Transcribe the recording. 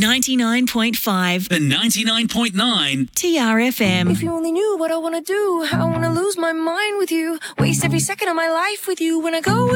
99.5. The 99.9 TRFM. If you only knew what I want to do, how I want to lose my mind with you. Waste every second of my life with you when I go with